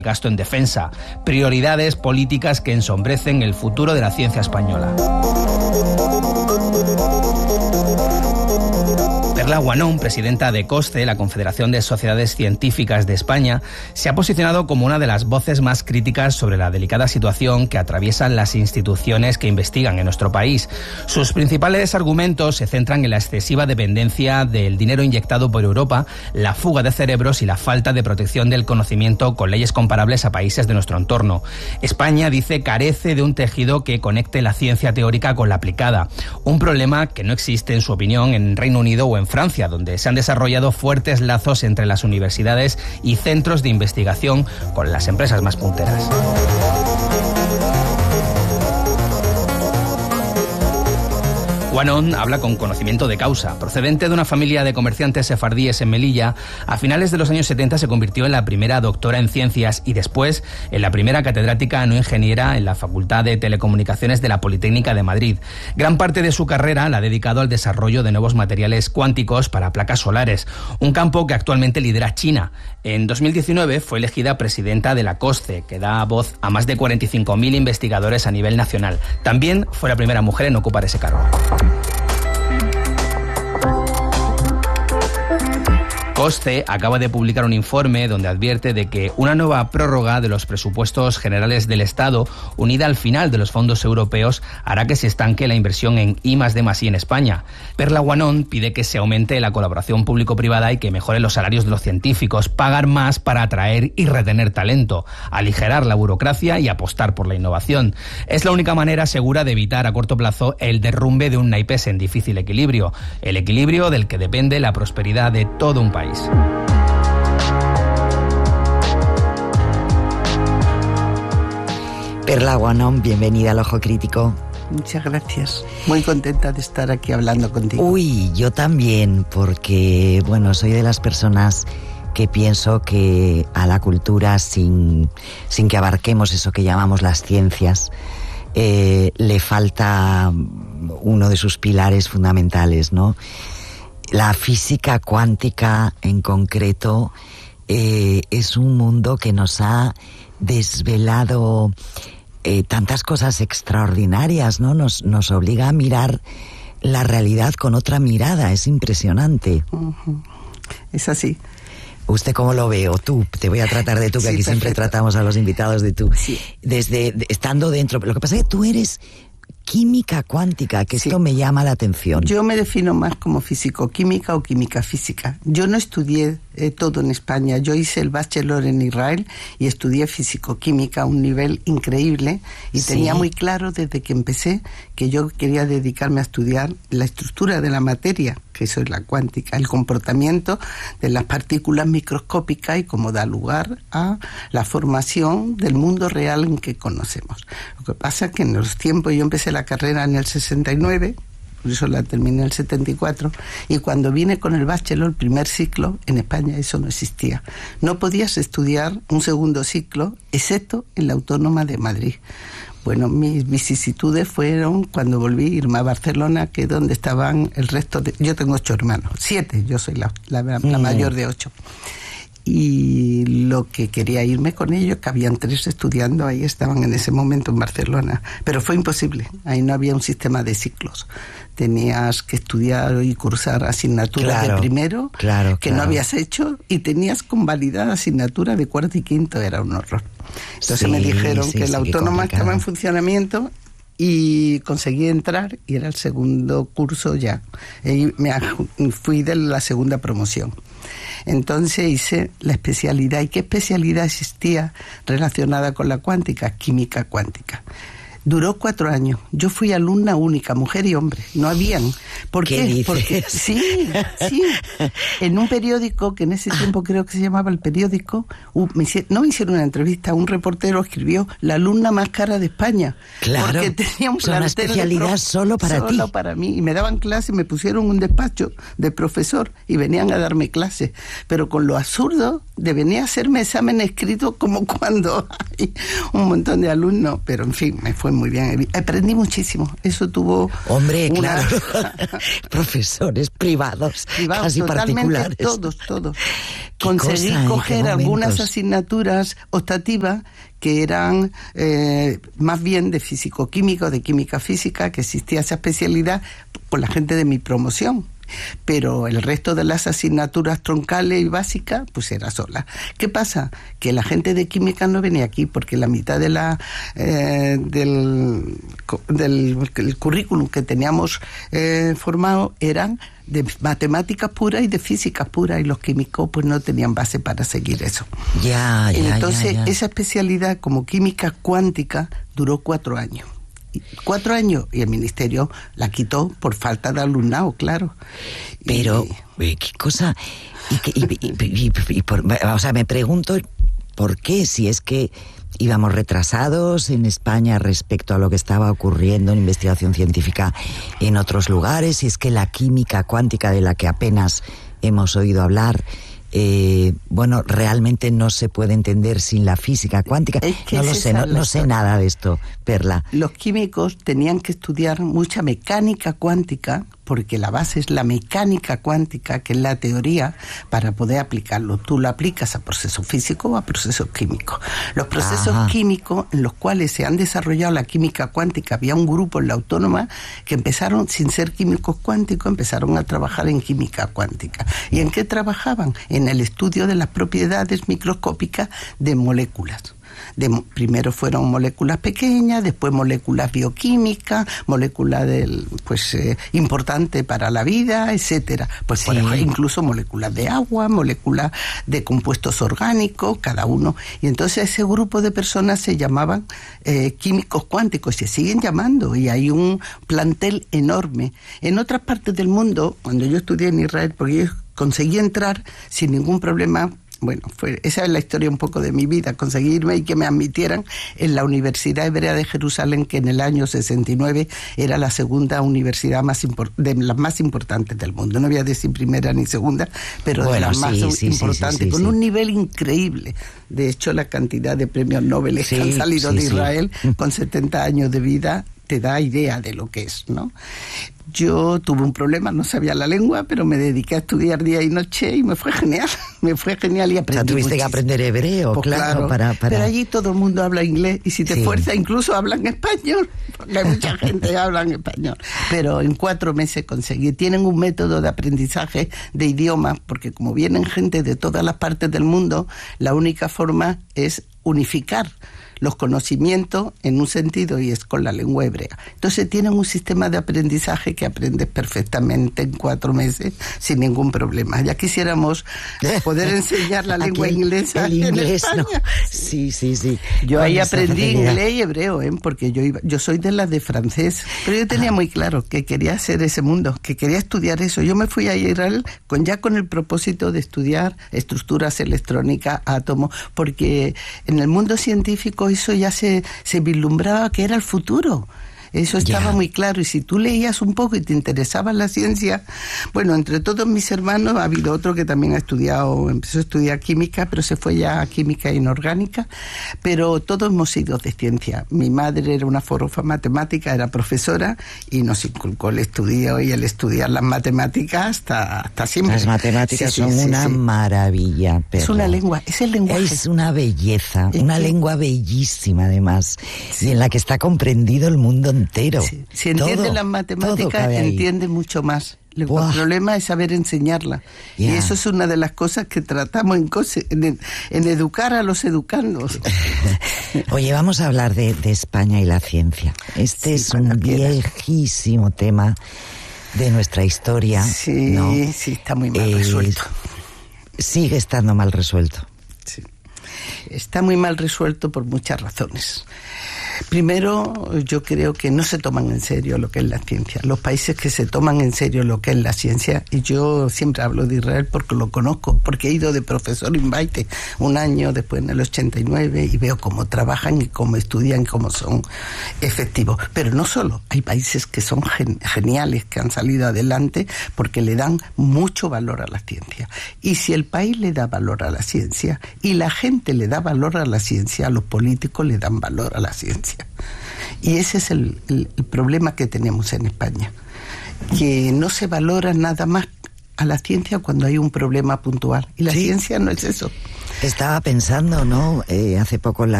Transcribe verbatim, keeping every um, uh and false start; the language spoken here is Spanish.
gasto en defensa, prioridades políticas que ensombrecen el futuro de la ciencia española. Perla Guanón, presidenta de COSCE, la Confederación de Sociedades Científicas de España, se ha posicionado como una de las voces más críticas sobre la delicada situación que atraviesan las instituciones que investigan en nuestro país. Sus principales argumentos se centran en la excesiva dependencia del dinero inyectado por Europa, la fuga de cerebros y la falta de protección del conocimiento con leyes comparables a países de nuestro entorno. España, dice, carece de un tejido que conecte la ciencia teórica con la aplicada, un problema que no existe, en su opinión, en Reino Unido o en Francia, donde se han desarrollado fuertes lazos entre las universidades y centros de investigación con las empresas más punteras. Guanón habla con conocimiento de causa. Procedente de una familia de comerciantes sefardíes en Melilla, a finales de los años setenta se convirtió en la primera doctora en ciencias y después en la primera catedrática no ingeniera en la Facultad de Telecomunicaciones de la Politécnica de Madrid. Gran parte de su carrera la ha dedicado al desarrollo de nuevos materiales cuánticos para placas solares, un campo que actualmente lidera China. En dos mil diecinueve fue elegida presidenta de la COSCE, que da voz a más de cuarenta y cinco mil investigadores a nivel nacional. También fue la primera mujer en ocupar ese cargo. COSCE acaba de publicar un informe donde advierte de que una nueva prórroga de los presupuestos generales del Estado, unida al final de los fondos europeos, hará que se estanque la inversión en I más D más I en España. Perla Guanón pide que se aumente la colaboración público-privada y que mejoren los salarios de los científicos, pagar más para atraer y retener talento, aligerar la burocracia y apostar por la innovación. Es la única manera segura de evitar a corto plazo el derrumbe de un naipes en difícil equilibrio, el equilibrio del que depende la prosperidad de todo un país. Perla Guanón, bienvenida al Ojo Crítico. Muchas gracias. Muy contenta de estar aquí hablando contigo. Uy, yo también, porque, bueno, soy de las personas que pienso que a la cultura, sin, sin que abarquemos eso que llamamos las ciencias, eh, le falta uno de sus pilares fundamentales, ¿no? La física cuántica, en concreto, eh, es un mundo que nos ha desvelado eh, tantas cosas extraordinarias, ¿no? Nos, nos obliga a mirar la realidad con otra mirada, es impresionante. Uh-huh. Es así. ¿Usted cómo lo ve? O tú, te voy a tratar de tú, que sí, aquí perfecto. Siempre tratamos a los invitados de tú. Sí. Desde, de, estando dentro, lo que pasa es que tú eres química cuántica, que sí. Esto me llama la atención. Yo me defino más como físico-química o química-física. Yo no estudié eh, todo en España. Yo hice el bachelor en Israel y estudié físico-química a un nivel increíble y sí. tenía muy claro desde que empecé que yo quería dedicarme a estudiar la estructura de la materia, que eso es la cuántica, el comportamiento de las partículas microscópicas y cómo da lugar a la formación del mundo real en que conocemos. Lo que pasa es que en los tiempos, yo empecé la carrera en el sesenta y nueve, por eso la terminé en el setenta y cuatro, y cuando vine con el bachelor, el primer ciclo, en España eso no existía. No podías estudiar un segundo ciclo, excepto en la Autónoma de Madrid. Bueno, mis vicisitudes fueron cuando volví a irme a Barcelona, que es donde estaban el resto de... Yo tengo ocho hermanos, siete, yo soy la, la, la mm. mayor de ocho. Y lo que quería irme con ellos, que habían tres estudiando, ahí estaban en ese momento en Barcelona. Pero fue imposible, ahí no había un sistema de ciclos. Tenías que estudiar y cursar asignaturas claro, de primero, claro, que claro. no habías hecho, y tenías convalidada asignatura de cuarto y quinto, era un horror. Entonces sí, me dijeron sí, que sí, la autónoma estaba en funcionamiento y conseguí entrar y era el segundo curso ya. Y me fui de la segunda promoción. Entonces hice la especialidad. ¿Y qué especialidad existía relacionada con la cuántica? Química cuántica. Duró cuatro años. Yo fui alumna única, mujer y hombre. No habían. ¿Por qué? ¿Qué dices? Porque sí, sí. En un periódico, que en ese tiempo creo que se llamaba El Periódico, uh, me hicieron, no me hicieron una entrevista, un reportero escribió la alumna más cara de España. Claro. Porque tenía un plantel una especialidad de pro, solo para solo ti. Solo para mí. Y me daban clases, me pusieron un despacho de profesor y venían a darme clases. Pero con lo absurdo de venir a hacerme examen escrito como cuando ahí un montón de alumnos, pero en fin, me fue muy bien. Aprendí muchísimo. Eso tuvo... Hombre, una... claro. Profesores privados, privados casi particulares. Todos, todos. Conseguí cosa, coger algunas asignaturas optativas que eran eh, más bien de físico-química o de química-física, que existía esa especialidad por la gente de mi promoción. Pero el resto de las asignaturas troncales y básicas, pues era sola. ¿Qué pasa? Que la gente de química no venía aquí porque la mitad de la eh, del, del el currículum que teníamos eh, formado eran de matemáticas puras y de física pura, y los químicos pues no tenían base para seguir eso. Ya, ya, Entonces, ya, ya. esa especialidad como química cuántica duró cuatro años. Cuatro años, y el ministerio la quitó por falta de alumnado, claro. Pero, y, ¿qué cosa? Y, que, y, y, y, y por, o sea, me pregunto por qué, si es que íbamos retrasados en España respecto a lo que estaba ocurriendo en investigación científica en otros lugares, si es que la química cuántica, de la que apenas hemos oído hablar, Eh, bueno, realmente no se puede entender sin la física cuántica. Es que no lo sé, no, no sé nada de esto, Perla. Los químicos tenían que estudiar mucha mecánica cuántica, porque la base es la mecánica cuántica, que es la teoría, para poder aplicarlo. Tú lo aplicas a procesos físicos o a procesos químicos. Los procesos Ajá. químicos en los cuales se han desarrollado la química cuántica, había un grupo en la Autónoma que empezaron, sin ser químicos cuánticos, empezaron a trabajar en química cuántica. ¿Y en qué trabajaban? En el estudio de las propiedades microscópicas de moléculas. De, primero fueron moléculas pequeñas, después moléculas bioquímicas, moléculas del, pues eh, importante para la vida, etcétera. Pues sí. por ejemplo, incluso moléculas de agua, moléculas de compuestos orgánicos, cada uno. Y entonces ese grupo de personas se llamaban eh, químicos cuánticos, se siguen llamando, y hay un plantel enorme. En otras partes del mundo, cuando yo estudié en Israel, porque yo conseguí entrar sin ningún problema. Bueno, fue, esa es la historia un poco de mi vida, conseguirme y que me admitieran en la Universidad Hebrea de Jerusalén, que en el año sesenta y nueve era la segunda universidad más impor- de las más importantes del mundo. No voy a decir primera ni segunda, pero bueno, de las sí, más sí, importantes, sí, sí, con sí. un nivel increíble. De hecho, la cantidad de premios Nobel Sí, que han salido sí, de sí. Israel con setenta años de vida te da idea de lo que es, ¿no? Yo tuve un problema, no sabía la lengua, pero me dediqué a estudiar día y noche y me fue genial, me fue genial y aprendí. O sea, tuviste muchísimo. que aprender hebreo, Pues claro, claro. para, para... Pero allí todo el mundo habla inglés, y si te Sí. esfuerzas incluso hablan español, porque hay mucha gente que habla en español. Pero en cuatro meses conseguí. Tienen un método de aprendizaje de idiomas, porque como vienen gente de todas las partes del mundo, la única forma es unificar los conocimientos en un sentido, y es con la lengua hebrea. Entonces tienen un sistema de aprendizaje que aprendes perfectamente en cuatro meses sin ningún problema. Ya quisiéramos poder enseñar la lengua Aquí, inglesa el inglés, en ¿no? España. Sí, sí, sí. Yo Con ahí esa aprendí facilidad. inglés y hebreo, ¿eh? Porque yo iba, yo soy de las de francés, pero yo tenía Ah. muy claro que quería hacer ese mundo, que quería estudiar eso. Yo me fui a Israel con ya con el propósito de estudiar estructuras electrónicas, átomos, porque en el mundo científico eso ya se, se vislumbraba que era el futuro. Eso estaba Ya. muy claro, y si tú leías un poco y te interesaba la ciencia, bueno, entre todos mis hermanos ha habido otro que también ha estudiado, empezó a estudiar química, pero se fue ya a química inorgánica, pero todos hemos sido de ciencia. Mi madre era una forofá matemática, era profesora, y nos inculcó el estudio y el estudiar las matemáticas hasta, hasta siempre. Las matemáticas Sí, sí, son sí, una sí. maravilla, Perla. Es una lengua, es el lenguaje. Es una belleza, Es una que- lengua bellísima además, Sí. y en la que está comprendido el mundo entero. Sí. Si entiende Todo, las todo matemáticas, cabe ahí. entiende mucho más. El Buah. problema es saber enseñarla. Ya. Y eso es una de las cosas que tratamos en, cose- en, en educar a los educandos. Oye, vamos a hablar de, de España y la ciencia. Este Sí, es cuando un quieras. viejísimo tema de nuestra historia. Sí, ¿no? sí, está muy mal Eh, resuelto. Sigue estando mal resuelto. Sí. Está muy mal resuelto por muchas razones. Primero, yo creo que no se toman en serio lo que es la ciencia. Los países que se toman en serio lo que es la ciencia, y yo siempre hablo de Israel porque lo conozco, porque he ido de profesor invite un año, después en el ochenta y nueve, y veo cómo trabajan y cómo estudian, cómo son efectivos. Pero no solo, hay países que son gen- geniales, que han salido adelante porque le dan mucho valor a la ciencia. Y si el país le da valor a la ciencia y la gente le da valor a la ciencia, los políticos le dan valor a la ciencia. Y ese es el, el, el problema que tenemos en España, que no se valora nada más a la ciencia cuando hay un problema puntual. Y la sí. ciencia no es eso. Estaba pensando, ¿no? Eh, hace poco la